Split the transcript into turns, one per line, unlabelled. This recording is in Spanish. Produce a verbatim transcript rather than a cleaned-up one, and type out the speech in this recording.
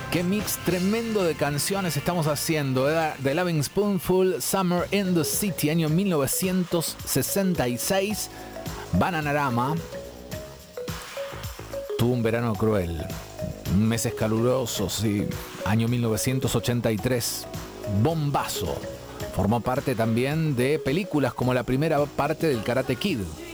Qué mix tremendo de canciones estamos haciendo. Era The Loving Spoonful, Summer in the City, año mil novecientos sesenta y seis. Bananarama tuvo un verano cruel, meses calurosos, sí. Año mil novecientos ochenta y tres, bombazo. Formó parte también de películas como la primera parte del Karate Kid.